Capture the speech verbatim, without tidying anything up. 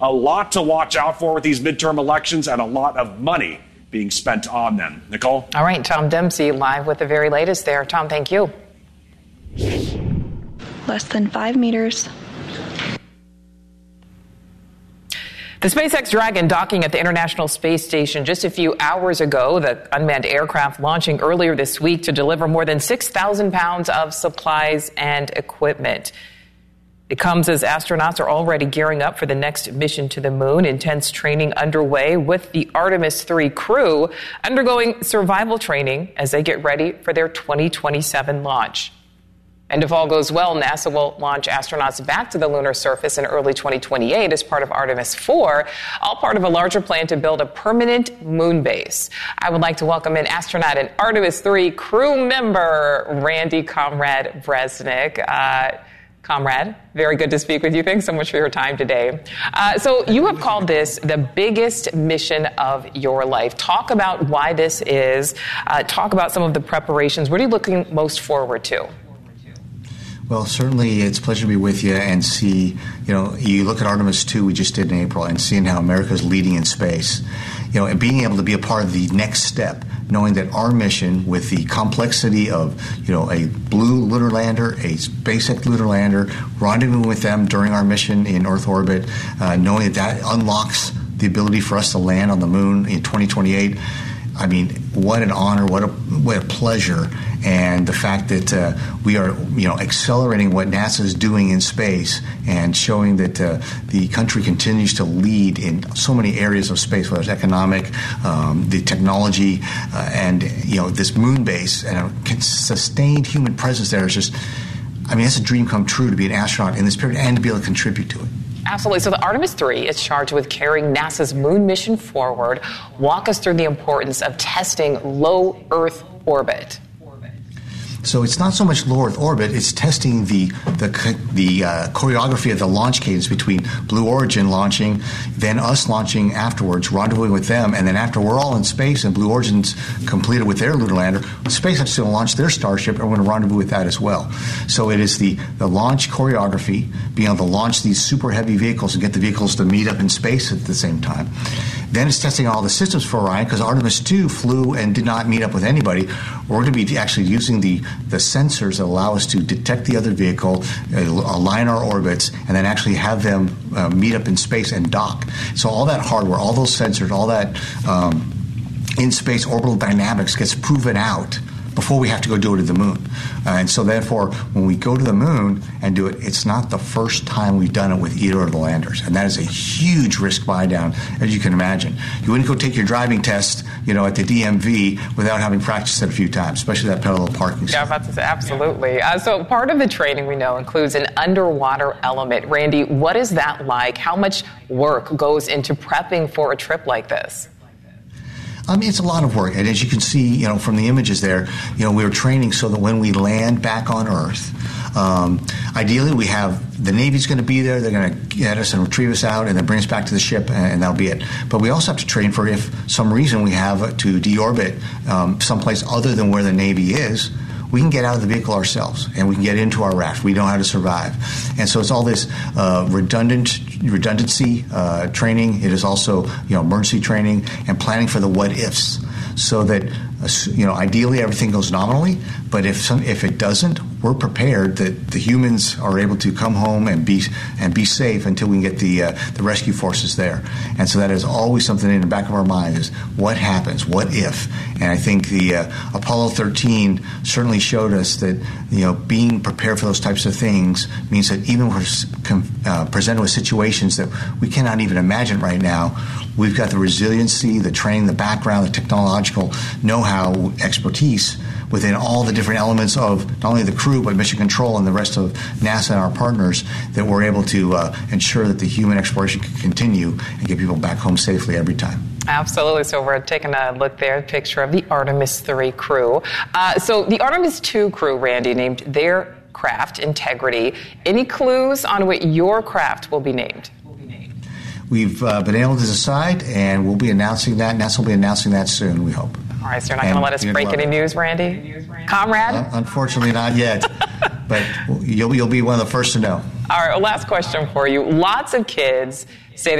A lot to watch out for with these midterm elections and a lot of money being spent on them. Nicole? All right, Tom Dempsey live with the very latest there. Tom, thank you. Less than five meters. The SpaceX Dragon docking at the International Space Station just a few hours ago, the unmanned aircraft launching earlier this week to deliver more than six thousand pounds of supplies and equipment. It comes as astronauts are already gearing up for the next mission to the moon. Intense training underway with the Artemis three crew undergoing survival training as they get ready for their twenty twenty-seven launch. And if all goes well, NASA will launch astronauts back to the lunar surface in early twenty twenty-eight as part of Artemis four, all part of a larger plan to build a permanent moon base. I would like to welcome in astronaut and Artemis three crew member, Randy Comrade Bresnik. Uh, Comrade, very good to speak with you. Thanks so much for your time today. Uh, so you have called this the biggest mission of your life. Talk about why this is. Uh, talk about some of the preparations. What are you looking most forward to? Well, certainly it's a pleasure to be with you and see, you know, you look at Artemis two we just did in April and seeing how America is leading in space, you know, and being able to be a part of the next step, knowing that our mission with the complexity of, you know, a blue lunar lander, a SpaceX lunar lander, rendezvousing with them during our mission in Earth orbit, uh, knowing that that unlocks the ability for us to land on the moon in twenty twenty-eight. I mean, what an honor, what a what a pleasure, and the fact that uh, we are, you know, accelerating what NASA is doing in space and showing that uh, the country continues to lead in so many areas of space, whether it's economic, um, the technology, uh, and you know, this moon base and a sustained human presence there is just, I mean, it's a dream come true to be an astronaut in this period and to be able to contribute to it. Absolutely. So the Artemis three is charged with carrying NASA's moon mission forward. Walk us through the importance of testing low Earth orbit. So it's not so much low Earth orbit, it's testing the the, the uh, choreography of the launch cadence between Blue Origin launching, then us launching afterwards, rendezvousing with them, and then after we're all in space and Blue Origin's completed with their lunar lander, SpaceX is going to launch their Starship and we're going to rendezvous with that as well. So it is the, the launch choreography, being able to launch these super heavy vehicles and get the vehicles to meet up in space at the same time. Then it's testing all the systems for Orion, because Artemis two flew and did not meet up with anybody. We're going to be actually using the, the sensors that allow us to detect the other vehicle, uh, align our orbits, and then actually have them uh, meet up in space and dock. So all that hardware, all those sensors, all that um, in-space orbital dynamics gets proven out before we have to go do it at the moon. Uh, and so therefore, when we go to the moon and do it, it's not the first time we've done it with either of the landers. And that is a huge risk buy down, as you can imagine. You wouldn't go take your driving test, you know, at the D M V without having practiced it a few times, especially that parallel parking. Yeah, that's absolutely. Uh, so part of the training we know includes an underwater element. Randy, what is that like? How much work goes into prepping for a trip like this? I mean, it's a lot of work, and as you can see, you know, from the images there, you know, we were training so that when we land back on Earth, um, ideally we have the Navy's going to be there. They're going to get us and retrieve us out, and then bring us back to the ship, and, and that'll be it. But we also have to train for if some reason we have to deorbit um, someplace other than where the Navy is. We can get out of the vehicle ourselves, and we can get into our raft. We know how to survive. And so it's all this uh, redundant redundancy uh, training. It is also, you know, emergency training and planning for the what-ifs, so that, uh, you know, ideally everything goes nominally, but if some, if it doesn't, we're prepared that the humans are able to come home and be and be safe until we can get the uh, the rescue forces there. And so that is always something in the back of our mind is what happens, what if? And I think the uh, Apollo thirteen certainly showed us that, you know, being prepared for those types of things means that even when we're uh, presented with situations that we cannot even imagine right now, we've got the resiliency, the training, the background, the technological know-how, expertise within all the different elements of not only the crew but mission control and the rest of NASA and our partners, that we're able to uh, ensure that the human exploration can continue and get people back home safely every time. Absolutely. So we're taking a look there, a picture of the Artemis three crew. Uh, so the Artemis two crew, Randy, named their craft Integrity. Any clues on what your craft will be named? We've uh, been able to decide, and we'll be announcing that. NASA will be announcing that soon, we hope. All right, so you're not going to let us break any news, Randy? Comrade? Uh, unfortunately, not yet. But you'll, you'll be one of the first to know. All right, well, last question for you. Lots of kids say